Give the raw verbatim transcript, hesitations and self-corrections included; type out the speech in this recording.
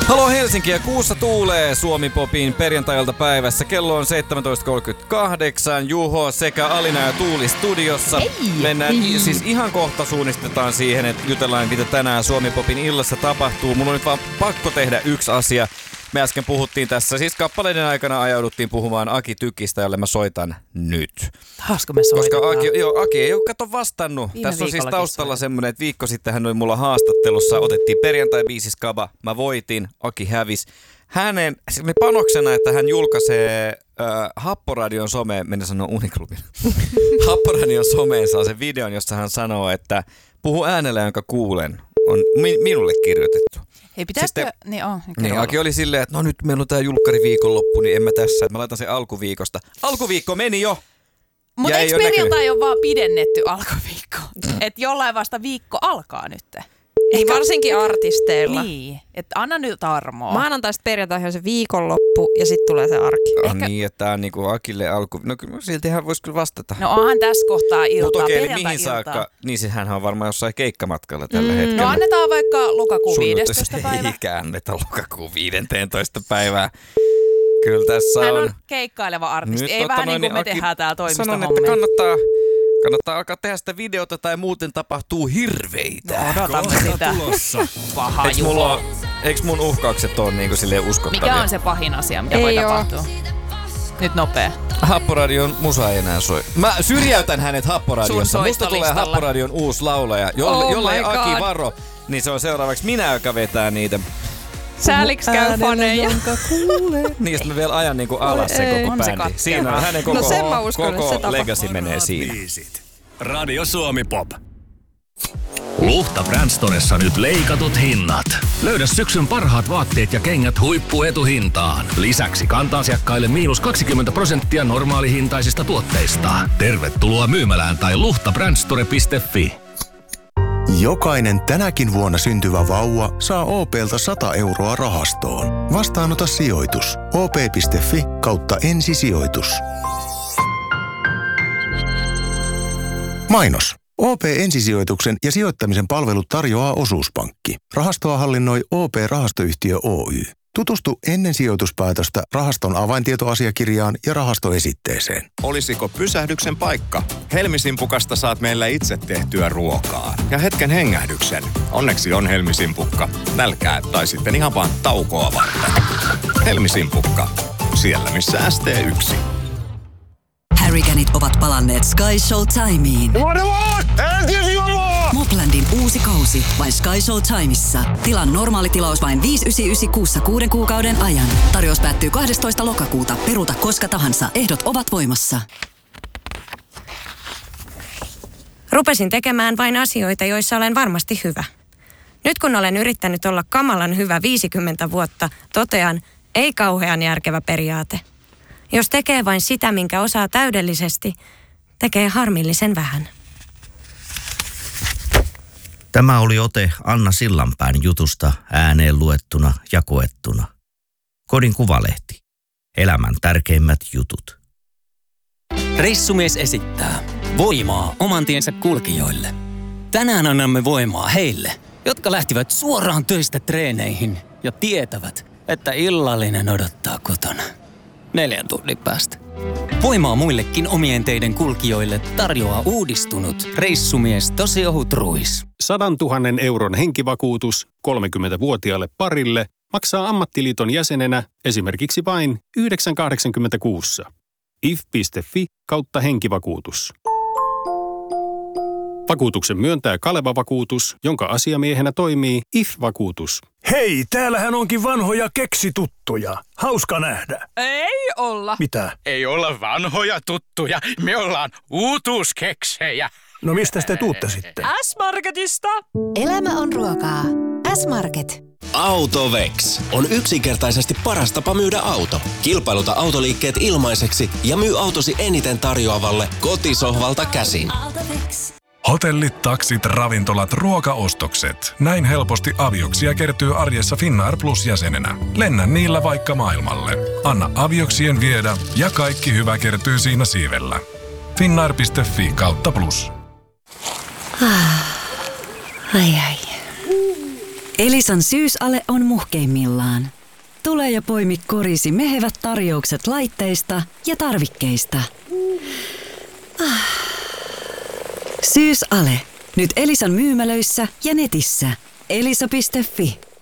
Halo Helsinki ja kuussa tuulee Suomi Popin perjantai-iltapäivässä. Kello on seitsemäntoista kolmekymmentäkahdeksan. Juho sekä Alina ja Tuuli studiossa. Hei. Mennään Hei. siis ihan kohta suunnistetaan siihen, että jutellaan mitä tänään Suomi Popin illassa tapahtuu. Mulla on nyt vaan pakko tehdä yksi asia. Me äsken puhuttiin tässä, siis kappaleiden aikana ajauduttiin puhumaan Aki Tykistä, jolle mä soitan nyt. Taasko me soitetaan? Koska Aki, joo, Aki ei ole kato vastannut. Viime Tässä on siis taustalla soin. semmoinen, että viikko sitten hän oli mulla haastattelussa. Otettiin perjantai-biisi skaba. Mä voitin, Aki hävisi. Hänen, siis me panoksena, että hän julkaisee äh, Happoradion someen, mennä sanoa Uniklubin. Happoradion someen saa sen videon, jossa hän sanoo, että puhu äänellä, jonka kuulen. On mi- minulle kirjoitettu. Ei pitäisikö? Sitten, niin on. niin, Aki oli silleen, että no nyt meillä on tää julkkari viikonloppu, niin en mä tässä. Että mä laitan sen alkuviikosta. Alkuviikko meni jo! Mutta eikö perjantai ole vaan pidennetty alkuviikko? Mm. Että jollain vasta viikko alkaa nyt. Niin varsinkin artisteilla. Niin, että anna nyt armoa. Maanantaista perjantaihin on se viikonloppu ja sitten tulee se arki. Oh, Ehkä... niin, että tää on niinku Akille alku... No kyllä silti hän voisi kyllä vastata. No onhan tässä kohtaa iltaa, Mutta okei, eli perjantai-iltaa. mihin saakka? Niin siis hän on varmaan jossain keikkamatkalla tällä Mm. hetkellä. No annetaan vaikka lokakuun viidestoista päivä. Eikä anneta lokakuun viidentoista päivää. Kyllä tässä Hän on... on keikkaileva artisti. Nyt, Ei tota vähän noin, niin kuin me Aki, tehdään täällä sanon, että toimistohommia. kannattaa, kannattaa alkaa tehdä sitä videota tai muuten tapahtuu hirveitä. No, odotamme sitä. Paha Eiks, mulla Juho. on, eiks mun uhkaukset ole niinku silleen uskottavia? Mikä on se pahin asia, mitä Ei voi oo. tapahtua? Nyt nopea. Happoradion musa ei enää soi. Mä syrjäytän hänet Happoradiossa. Sun Musta tulee soittolistalla. Happoradion uusi laulaja. Jolle, Oh jolle ei my Aki God. varo, niin se on seuraavaksi minä, joka vetää niitä. Sääliks käy faneja? Niistä mä vielä ajan niinku alas se Ei. koko On se bändi. katkera. Siinä on hänen koko, No sen mä uskon, että se koko tapahtuu. legacy menee siinä. Radio Suomi Pop. Luhta Brand Storessa nyt leikatut hinnat. Löydä syksyn parhaat vaatteet ja kengät huippuetuhintaan. Lisäksi kanta-asiakkaille miinus kaksikymmentä prosenttia normaalihintaisista tuotteista. Tervetuloa myymälään tai luhtabrandstore piste fi. Jokainen tänäkin vuonna syntyvä vauva saa O P:ltä sata euroa rahastoon. Vastaanota sijoitus. O P piste fi kautta ensisijoitus. Mainos. O P Ensisijoituksen ja sijoittamisen palvelut tarjoaa Osuuspankki. Rahastoa hallinnoi O P-rahastoyhtiö Oy. Tutustu ennen sijoituspäätöstä rahaston avaintietoasiakirjaan ja rahastoesitteeseen. Olisiko pysähdyksen paikka? Helmisimpukasta saat meillä itse tehtyä ruokaa. Ja hetken hengähdyksen. Onneksi on Helmisimpukka. Nälkää tai sitten ihan vaan taukoa varten. Helmisimpukka. Siellä missä S T yksi. Harrycanit ovat palanneet Sky Showtimeen. Moplandin uusi kausi vain Sky Showtimeissa. Tilan normaali tilaus vain viisi yhdeksänkymmentäyhdeksän kuussa kuuden kuukauden ajan. Tarjous päättyy kahdestoista lokakuuta. Peruuta koska tahansa. Ehdot ovat voimassa. Rupesin tekemään vain asioita, joissa olen varmasti hyvä. Nyt kun olen yrittänyt olla kamalan hyvä viisikymmentä vuotta, totean, ei kauhean järkevä periaate. Jos tekee vain sitä, minkä osaa täydellisesti, tekee harmillisen vähän. Tämä oli ote Anna Sillanpään jutusta ääneen luettuna ja koettuna. Kodin Kuvalehti. Elämän tärkeimmät jutut. Reissumies esittää voimaa oman tiensä kulkijoille. Tänään annamme voimaa heille, jotka lähtivät suoraan töistä treeneihin ja tietävät, että illallinen odottaa kotona. Neljän tunnin päästä. Voimaa muillekin omien teiden kulkijoille tarjoaa uudistunut reissumies tosi ohut ruis. Sadantuhannen euron henkivakuutus kolmekymmentävuotiaalle parille maksaa ammattiliiton jäsenenä esimerkiksi vain yhdeksän pilkku kahdeksankymmentäkuusi. if piste fi kautta henkivakuutus. Vakuutuksen myöntää Kaleva Vakuutus, jonka asiamiehenä toimii I F-vakuutus. Hei, täällähän onkin vanhoja keksituttuja. Hauska nähdä. Ei olla. Mitä? Ei olla vanhoja tuttuja. Me ollaan uutuuskeksejä. No mistä te tuutte sitten? S-Marketista. Elämä on ruokaa. S-Market. Autovex on yksinkertaisesti paras tapa myydä auto. Kilpailuta autoliikkeet ilmaiseksi ja myy autosi eniten tarjoavalle kotisohvalta käsin. Hotellit, taksit, ravintolat, ruokaostokset. Näin helposti avioksia kertyy arjessa Finnair Plus-jäsenenä. Lennä niillä vaikka maailmalle. Anna avioksien viedä ja kaikki hyvä kertyy siinä siivellä. Finnair piste fi kautta plus. Ai ai. Elisan syysale on muhkeimmillaan. Tule ja poimi korisi mehevät tarjoukset laitteista ja tarvikkeista. Ah. Syysale. Nyt Elisan myymälöissä ja netissä. elisa piste fi.